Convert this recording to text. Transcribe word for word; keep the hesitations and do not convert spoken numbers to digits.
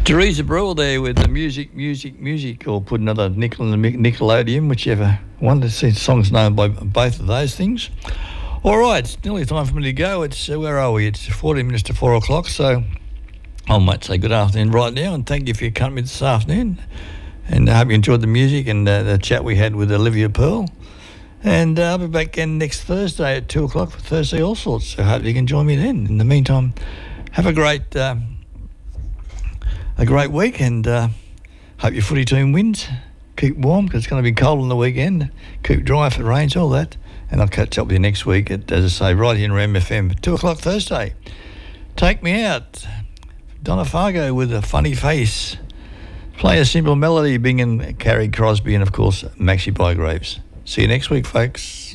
Teresa Brewer there with the music, music, music, or put another nickel in the Nickelodeon, whichever one. To see songs known by both of those things. All right, it's nearly time for me to go. It's uh, where are we? It's fourteen minutes to four o'clock. So I might say good afternoon right now, and thank you for your company this afternoon. And I hope you enjoyed the music and uh, the chat we had with Olivia Pearl. And uh, I'll be back again next Thursday at two o'clock for Thursday All Sorts. So I hope you can join me then. In the meantime, have a great. Uh, A great week, and uh, hope your footy team wins. Keep warm because it's going to be cold on the weekend. Keep dry if it rains, all that. And I'll catch up with you next week at, as I say, right here in Ram F M, two o'clock Thursday. Take me out. Donna Fargo with a funny face. Play a simple melody, being in Carrie Crosby and, of course, Maxie Bygraves. See you next week, folks.